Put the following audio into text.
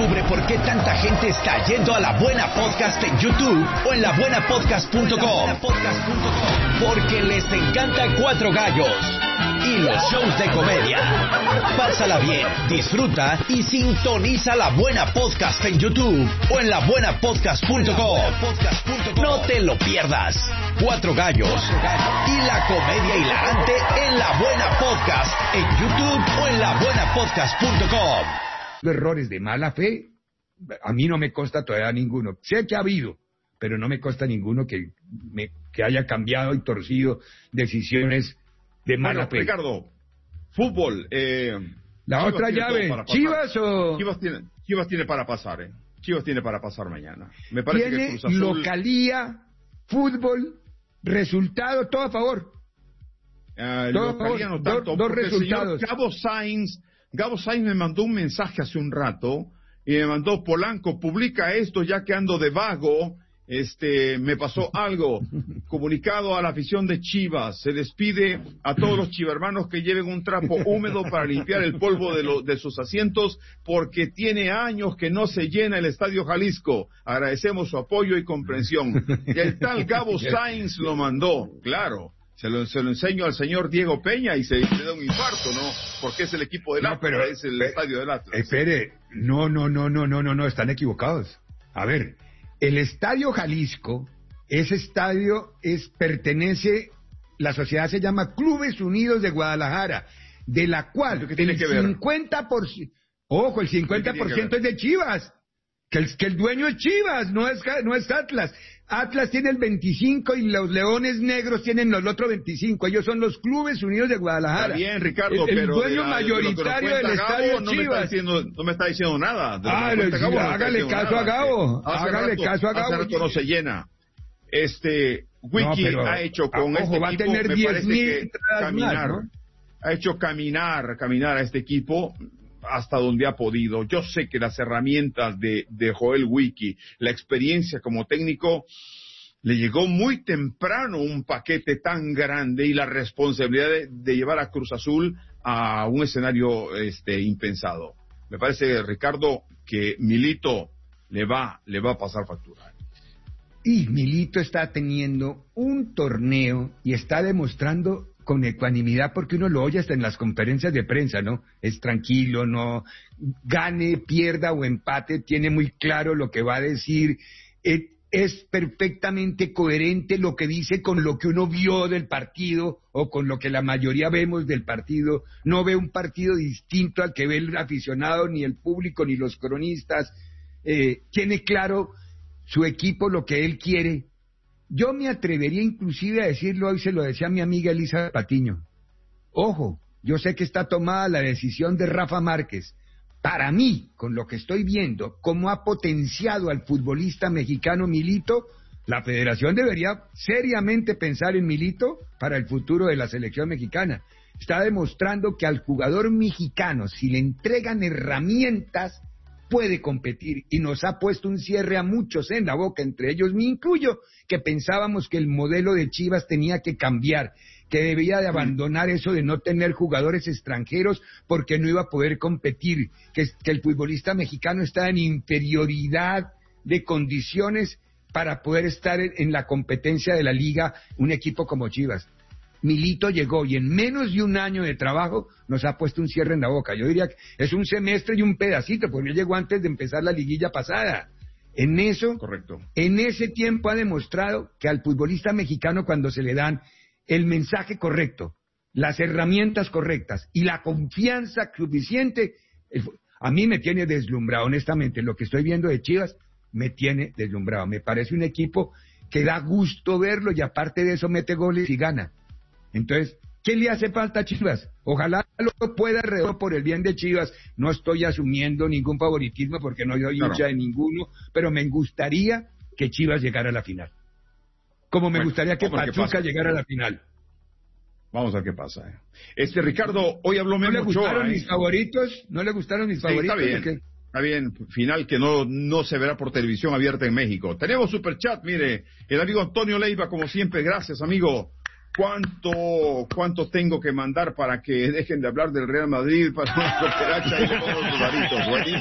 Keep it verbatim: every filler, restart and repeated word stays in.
Descubre por qué tanta gente está yendo a La Buena Podcast en YouTube o en la buena podcast punto com. Porque les encanta Cuatro Gallos y los shows de comedia. Pásala bien, disfruta y sintoniza La Buena Podcast en YouTube o en la buena podcast punto com. No te lo pierdas. Cuatro Gallos y la comedia hilarante en La Buena Podcast en YouTube o en la buena podcast punto com. Errores de mala fe, a mí no me consta todavía ninguno. Sé que ha habido, pero no me consta ninguno que, me, que haya cambiado y torcido decisiones de mala bueno, fe. Ricardo, fútbol. Eh, La Chivas otra llave, ¿Chivas o...? Chivas tiene, Chivas tiene para pasar, ¿eh? Chivas tiene para pasar mañana. Me parece tiene que Cruz Azul... localía, fútbol, resultado, todo a favor. Uh, todo localía favor, no tanto, do, dos porque resultados. El señor Gabo Sainz, Gabo Sainz me mandó un mensaje hace un rato y me mandó: Polanco, publica esto ya que ando de vago. Este, me pasó algo. Comunicado a la afición de Chivas. Se despide a todos los chivermanos que lleven un trapo húmedo para limpiar el polvo de, lo, de sus asientos, porque tiene años que no se llena el Estadio Jalisco. Agradecemos su apoyo y comprensión. El tal Gabo Sainz lo mandó, claro. Se lo, se lo enseño al señor Diego Peña y se le da un infarto, ¿no? Porque es el equipo del no, Atlas, pero, es el eh, estadio del Atlas. Espere, no, no, no, no, no, no, no, están equivocados. A ver, el Estadio Jalisco, ese estadio es pertenece, la sociedad se llama Clubes Unidos de Guadalajara, de la cual ¿Qué tiene el que ver? cincuenta por ciento, ojo, el cincuenta por ciento es de Chivas, que el, que el dueño es Chivas, no es, no es Atlas. Atlas tiene el veinticinco y los Leones Negros tienen los otros veinticinco. Ellos son los Clubes Unidos de Guadalajara. Está bien, Ricardo, el, el pero dueño de la, mayoritario de del Gabo, estadio no Chivas. Me está diciendo, no me está diciendo nada. De Ah, lo que sí, Gabo, no hágale está caso nada. a Gabo. Hace Hágale rato, caso a Gabo. Hace rato no se llena. Este, Wiki no, pero, ha hecho con ojo, este va equipo, a tener me parece que caminar, más, ¿no? ha hecho caminar, caminar a este equipo hasta donde ha podido. Yo sé que las herramientas de, de Joel Wiki, la experiencia como técnico, le llegó muy temprano un paquete tan grande y la responsabilidad de, de llevar a Cruz Azul a un escenario este, impensado. Me parece, Ricardo, que Milito le va, le va a pasar factura. Y Milito está teniendo un torneo y está demostrando con ecuanimidad, porque uno lo oye hasta en las conferencias de prensa, ¿no? Es tranquilo, no gane, pierda o empate, tiene muy claro lo que va a decir, eh, es perfectamente coherente lo que dice con lo que uno vio del partido o con lo que la mayoría vemos del partido. No ve un partido distinto al que ve el aficionado, ni el público, ni los cronistas. Eh, tiene claro su equipo lo que él quiere. Yo me atrevería inclusive a decirlo, hoy se lo decía a mi amiga Elisa Patiño. Ojo, yo sé que está tomada la decisión de Rafa Márquez. Para mí, con lo que estoy viendo, cómo ha potenciado al futbolista mexicano Milito, la federación debería seriamente pensar en Milito para el futuro de la selección mexicana. Está demostrando que al jugador mexicano, si le entregan herramientas, puede competir, y nos ha puesto un cierre a muchos en la boca, entre ellos me incluyo, que pensábamos que el modelo de Chivas tenía que cambiar, que debía de abandonar eso de no tener jugadores extranjeros porque no iba a poder competir, que, que el futbolista mexicano está en inferioridad de condiciones para poder estar en, en la competencia de la liga, un equipo como Chivas. Milito llegó y en menos de un año de trabajo nos ha puesto un cierre en la boca. Yo diría que es un semestre y un pedacito, porque él llegó antes de empezar la liguilla pasada. En eso, correcto. En ese tiempo ha demostrado que al futbolista mexicano, cuando se le dan el mensaje correcto, las herramientas correctas y la confianza suficiente, el, a mí me tiene deslumbrado, honestamente. Lo que estoy viendo de Chivas me tiene deslumbrado. Me parece un equipo que da gusto verlo y aparte de eso mete goles y gana. Entonces, ¿qué le hace falta a Chivas? Ojalá lo pueda alrededor por el bien de Chivas. No estoy asumiendo ningún favoritismo porque no soy hincha de ninguno, pero me gustaría que Chivas llegara a la final. Como me bueno, gustaría que Pachuca llegara a la final. Vamos a ver qué pasa. Eh. Este Ricardo, hoy habló Memo Ochoa. ¿No le gustaron eh? mis favoritos? ¿No le gustaron mis sí, favoritos? Está bien, está bien. Final que no, no se verá por televisión abierta en México. Tenemos superchat, mire. El amigo Antonio Leiva, como siempre, gracias, amigo. ¿Cuánto, cuánto tengo que mandar para que dejen de hablar del Real Madrid para una cooperacha y le pongo los dolaritos?